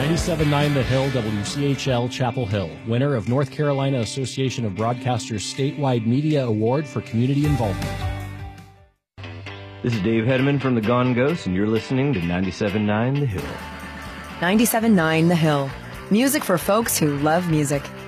97.9 The Hill, WCHL, Chapel Hill, winner of North Carolina Association of Broadcasters Statewide Media Award for Community Involvement. This is Dave Hedman from the Gone Ghosts, and you're listening to 97.9 The Hill. 97.9 The Hill. Music for folks who love music.